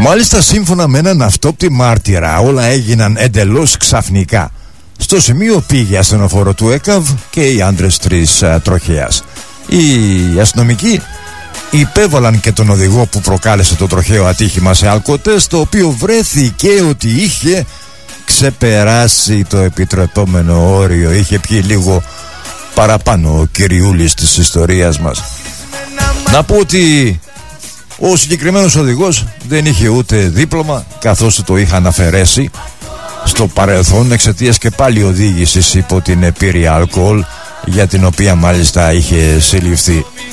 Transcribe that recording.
Μάλιστα, σύμφωνα με έναν αυτόπτη μάρτυρα, όλα έγιναν εντελώς ξαφνικά. Στο σημείο πήγε ασθενοφόρο του ΕΚΑΒ και οι άντρες της τροχέας. Οι αστυνομικοί υπέβαλαν και τον οδηγό που προκάλεσε το τροχαίο ατύχημα σε αλκοτέστ, το οποίο βρέθηκε ότι είχε ξεπεράσει το επιτρεπόμενο όριο. Είχε πιει λίγο παραπάνω ο κυριούλης της ιστορίας μας. Να πω ότι ο συγκεκριμένος οδηγός δεν είχε ούτε δίπλωμα, καθώς το είχαν αφαιρέσει στο παρελθόν εξαιτίας και πάλι οδήγησης υπό την επίρρεια αλκοόλ, για την οποία μάλιστα είχε συλληφθεί.